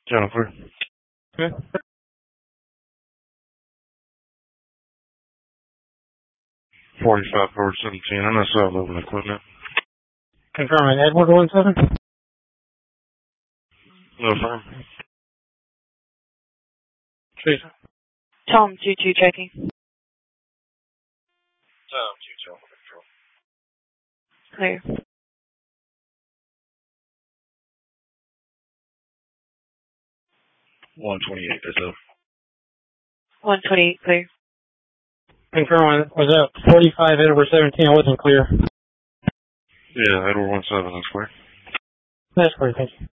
Jennifer. Okay. 45 forward 17. I'm not still moving equipment. Confirming Edward 17. No firm. Teresa. Tom 22 checking. Tom 22 control. Clear. 128, that's up. 128 clear. Confirming, was that 45 Edward 17? I wasn't clear. Yeah, Edward 17, that's clear. That's clear, thank you.